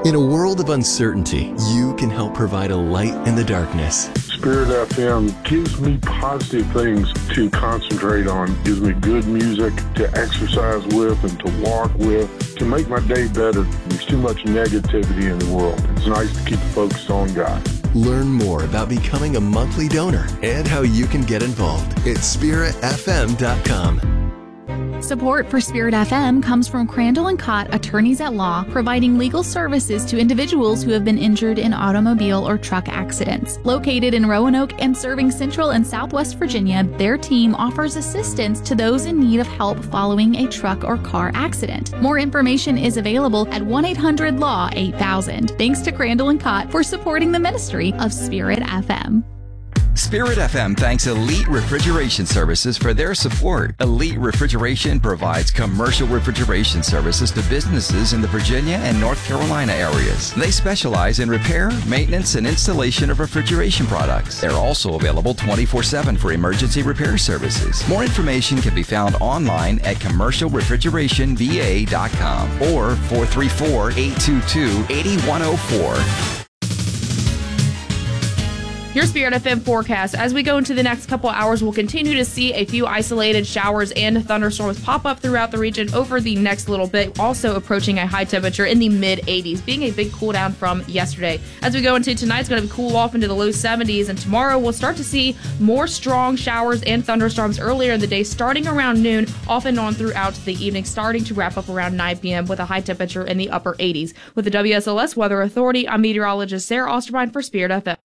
In a world of uncertainty, you can help provide a light in the darkness. Spirit FM gives me positive things to concentrate on, gives me good music to exercise with and to walk with, to make my day better. There's too much negativity in the world. It's nice to keep focused on God. Learn more about becoming a monthly donor and how you can get involved at spiritfm.com. Support for Spirit FM comes from Crandall & Cott Attorneys at Law, providing legal services to individuals who have been injured in automobile or truck accidents. Located in Roanoke and serving Central and Southwest Virginia, their team offers assistance to those in need of help following a truck or car accident. More information is available at 1-800-LAW-8000. Thanks to Crandall & Cott for supporting the ministry of Spirit FM. Spirit FM thanks Elite Refrigeration Services for their support. Elite Refrigeration provides commercial refrigeration services to businesses in the Virginia and North Carolina areas. They specialize in repair, maintenance, and installation of refrigeration products. They're also available 24/7 for emergency repair services. More information can be found online at commercialrefrigerationva.com or 434-822-8104. Your Spirit FM forecast. As we go into the next couple hours, we'll continue to see a few isolated showers and thunderstorms pop up throughout the region over the next little bit, also approaching a high temperature in the mid-80s, being a big cool down from yesterday. As we go into tonight, it's going to cool off into the low 70s, and tomorrow we'll start to see more strong showers and thunderstorms earlier in the day, starting around noon, off and on throughout the evening, starting to wrap up around 9 p.m. with a high temperature in the upper 80s. With the WSLS Weather Authority, I'm meteorologist Sarah Osterbein for Spirit FM.